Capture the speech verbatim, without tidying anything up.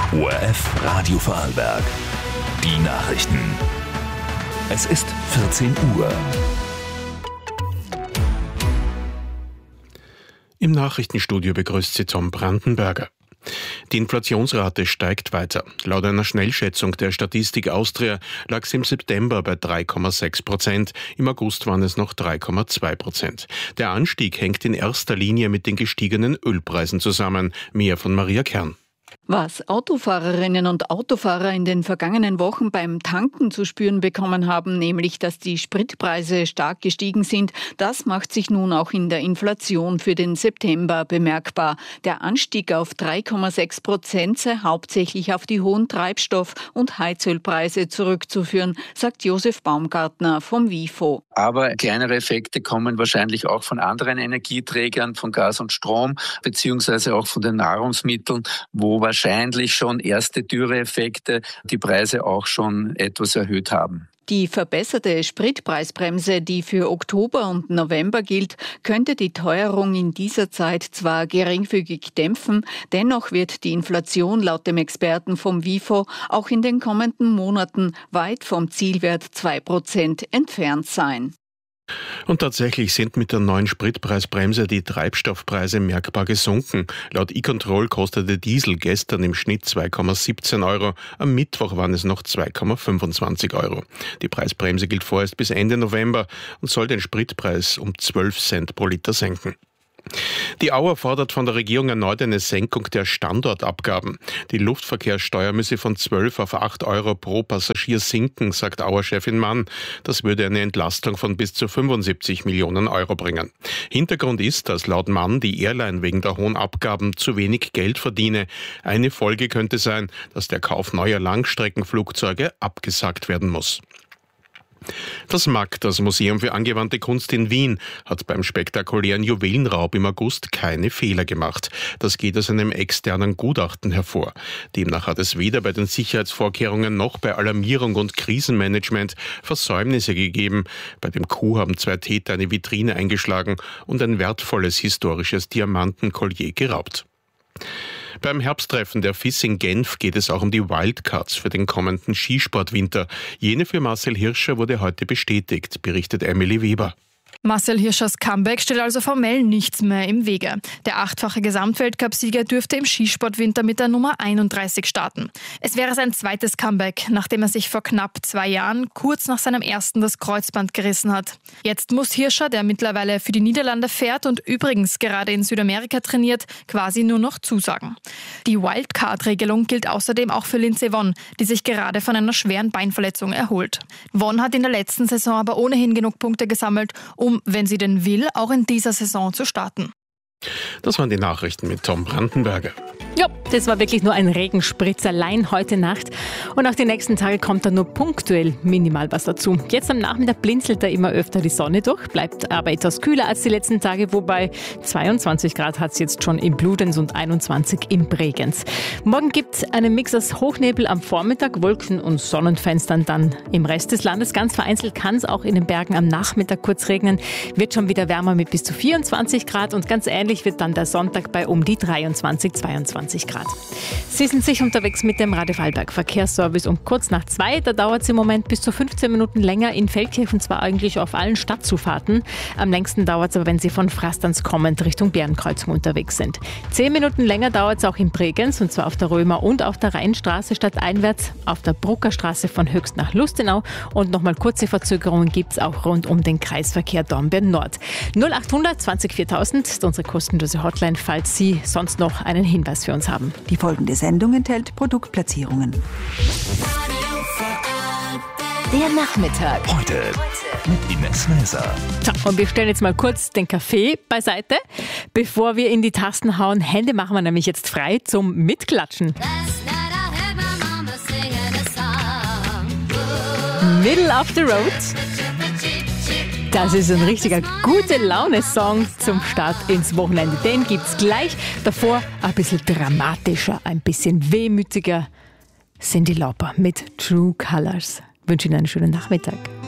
O R F Radio Vorarlberg. Die Nachrichten. Es ist vierzehn Uhr. Im Nachrichtenstudio begrüßt Sie Tom Brandenberger. Die Inflationsrate steigt weiter. Laut einer Schnellschätzung der Statistik Austria lag sie im September bei drei Komma sechs Prozent. Im August waren es noch drei Komma zwei Prozent. Der Anstieg hängt in erster Linie mit den gestiegenen Ölpreisen zusammen. Mehr von Maria Kern. Was Autofahrerinnen und Autofahrer in den vergangenen Wochen beim Tanken zu spüren bekommen haben, nämlich dass die Spritpreise stark gestiegen sind, das macht sich nun auch in der Inflation für den September bemerkbar. Der Anstieg auf drei Komma sechs Prozent sei hauptsächlich auf die hohen Treibstoff- und Heizölpreise zurückzuführen, sagt Josef Baumgartner vom WIFO. Aber kleinere Effekte kommen wahrscheinlich auch von anderen Energieträgern, von Gas und Strom, beziehungsweise auch von den Nahrungsmitteln, wo wahrscheinlich schon erste Dürreeffekte die Preise auch schon etwas erhöht haben. Die verbesserte Spritpreisbremse, die für Oktober und November gilt, könnte die Teuerung in dieser Zeit zwar geringfügig dämpfen, dennoch wird die Inflation laut dem Experten vom WIFO auch in den kommenden Monaten weit vom Zielwert zwei Prozent entfernt sein. Und tatsächlich sind mit der neuen Spritpreisbremse die Treibstoffpreise merkbar gesunken. Laut e-Control kostete Diesel gestern im Schnitt zwei Komma siebzehn Euro, am Mittwoch waren es noch zwei Komma fünfundzwanzig Euro. Die Preisbremse gilt vorerst bis Ende November und soll den Spritpreis um zwölf Cent pro Liter senken. Die Auer fordert von der Regierung erneut eine Senkung der Standortabgaben. Die Luftverkehrssteuer müsse von zwölf auf acht Euro pro Passagier sinken, sagt Auer-Chefin Mann. Das würde eine Entlastung von bis zu fünfundsiebzig Millionen Euro bringen. Hintergrund ist, dass laut Mann die Airline wegen der hohen Abgaben zu wenig Geld verdiene. Eine Folge könnte sein, dass der Kauf neuer Langstreckenflugzeuge abgesagt werden muss. Das M A G, das Museum für angewandte Kunst in Wien, hat beim spektakulären Juwelenraub im August keine Fehler gemacht. Das geht aus einem externen Gutachten hervor. Demnach hat es weder bei den Sicherheitsvorkehrungen noch bei Alarmierung und Krisenmanagement Versäumnisse gegeben. Bei dem Coup haben zwei Täter eine Vitrine eingeschlagen und ein wertvolles historisches Diamantenkollier geraubt. Beim Herbsttreffen der F I S in Genf geht es auch um die Wildcards für den kommenden Skisportwinter. Jene für Marcel Hirscher wurde heute bestätigt, berichtet Emily Weber. Marcel Hirschers Comeback steht also formell nichts mehr im Wege. Der achtfache Gesamtweltcup-Sieger dürfte im Skisportwinter mit der Nummer einunddreißig starten. Es wäre sein zweites Comeback, nachdem er sich vor knapp zwei Jahren kurz nach seinem ersten das Kreuzband gerissen hat. Jetzt muss Hirscher, der mittlerweile für die Niederlande fährt und übrigens gerade in Südamerika trainiert, quasi nur noch zusagen. Die Wildcard-Regelung gilt außerdem auch für Lindsey Vonn, die sich gerade von einer schweren Beinverletzung erholt. Vonn hat in der letzten Saison aber ohnehin genug Punkte gesammelt, um, wenn sie denn will, auch in dieser Saison zu starten. Das waren die Nachrichten mit Tom Brandenberger. Ja, das war wirklich nur ein Regenspritz allein heute Nacht. Und auch die nächsten Tage kommt da nur punktuell minimal was dazu. Jetzt am Nachmittag blinzelt da immer öfter die Sonne durch, bleibt aber etwas kühler als die letzten Tage, wobei zweiundzwanzig Grad hat es jetzt schon in Bludenz und einundzwanzig in Bregenz. Morgen gibt es einen Mix aus Hochnebel am Vormittag, Wolken und Sonnenfenstern dann im Rest des Landes. Ganz vereinzelt kann es auch in den Bergen am Nachmittag kurz regnen. Wird schon wieder wärmer mit bis zu vierundzwanzig Grad und ganz ähnlich wird dann der Sonntag bei um die dreiundzwanzig, zweiundzwanzig Grad. Sie sind sich unterwegs mit dem Radio Vorarlberg Verkehrsservice um kurz nach zwei. Da dauert es im Moment bis zu fünfzehn Minuten länger in Feldkirch und zwar eigentlich auf allen Stadtzufahrten. Am längsten dauert es aber, wenn Sie von Frastanz kommend Richtung Bärenkreuzung unterwegs sind. Zehn Minuten länger dauert es auch in Bregenz und zwar auf der Römer- und auf der Rheinstraße stadteinwärts, auf der Bruckerstraße von Höchst nach Lustenau und nochmal kurze Verzögerungen gibt es auch rund um den Kreisverkehr Dornbirn Nord. null achthundert zwanzig viertausend ist unsere kostenlose Hotline, falls Sie sonst noch einen Hinweis für uns haben. Die folgende Sendung enthält Produktplatzierungen. Der Nachmittag. Heute mit Ines Mäser. So, und wir stellen jetzt mal kurz den Kaffee beiseite. Bevor wir in die Tasten hauen, Hände machen wir nämlich jetzt frei zum Mitklatschen. Middle of the Road. Das ist ein richtiger Gute-Laune-Song zum Start ins Wochenende. Den gibt's gleich. Davor ein bisschen dramatischer, ein bisschen wehmütiger. Cyndi Lauper mit True Colors. Ich wünsche Ihnen einen schönen Nachmittag.